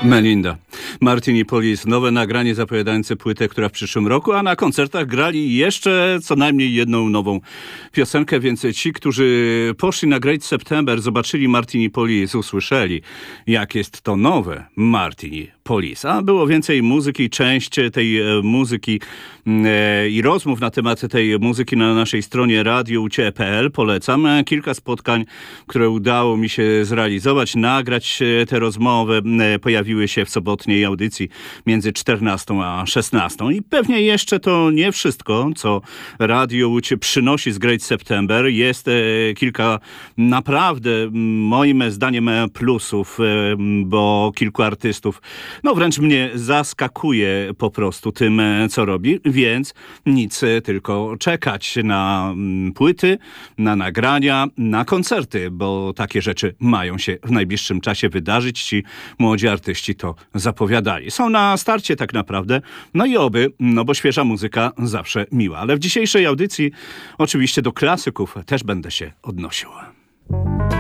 Melinda. Martini Police. Nowe nagranie zapowiadające płytę, która w przyszłym roku, a na koncertach grali jeszcze co najmniej jedną nową piosenkę, więc ci, którzy poszli na Great September, zobaczyli Martini Police, usłyszeli, jak jest to nowe Martini Police. A było więcej muzyki, część tej muzyki i rozmów na temat tej muzyki na naszej stronie radioucie.pl. Polecam kilka spotkań, które udało mi się zrealizować, nagrać te rozmowy. Pojawiły się w sobotniej audycji między 14 a 16. I pewnie jeszcze to nie wszystko, co Radio Łódź przynosi z Great September. Jest kilka naprawdę, moim zdaniem, plusów, bo kilku artystów wręcz mnie zaskakuje po prostu tym, co robi, więc nic, tylko czekać na płyty, na nagrania, na koncerty, bo takie rzeczy mają się w najbliższym czasie wydarzyć. Ci młodzi artyści to zapowiadali. Są na starcie tak naprawdę, i oby, bo świeża muzyka zawsze miła. Ale w dzisiejszej audycji oczywiście do klasyków też będę się odnosił.